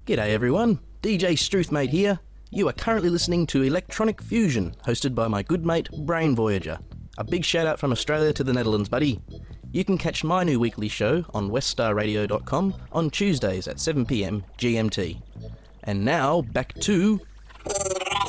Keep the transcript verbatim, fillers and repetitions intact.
G'day everyone, D J Struthmate here. You are currently listening to Electronic Fusion, hosted by my good mate Brain Voyager. A big shout out from Australia to the Netherlands, buddy. You can catch my new weekly show on west star radio dot com on Tuesdays at seven p m G M T. And now, back to